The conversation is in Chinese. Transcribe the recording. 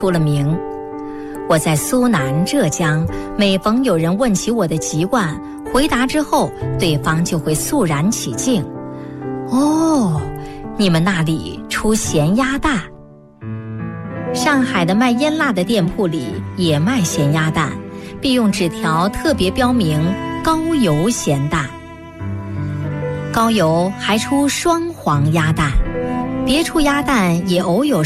出了名。我在苏南、浙江，每逢有人问起我的籍贯，回答之后，对方就会肃然起敬。哦，你们那里出咸鸭蛋。上海的卖腌腊的店铺里也卖咸鸭蛋，并用纸条特别标明高邮咸蛋。高邮还出双黄鸭蛋，别处鸭蛋也偶有